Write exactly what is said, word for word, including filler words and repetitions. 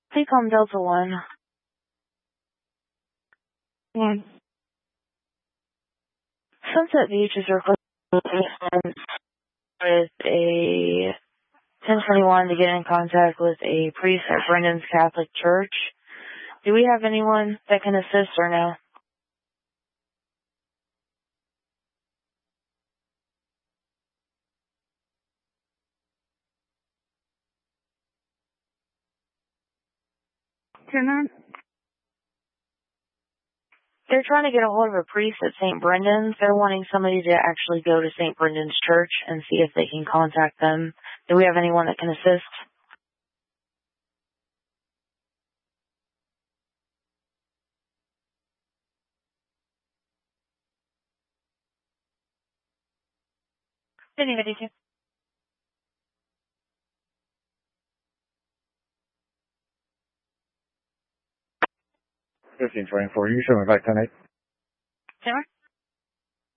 Pecom Delta one. Mm. Sunset Beach is requesting with a ten twenty-one to get in contact with a priest at Brendan's Catholic Church. Do we have anyone that can assist or no? Turn on. They're trying to get a hold of a priest at Saint Brendan's. They're wanting somebody to actually go to Saint Brendan's Church and see if they can contact them. Do we have anyone that can assist? Anybody can. fifteen twenty-four, you show me back tonight. Taylor?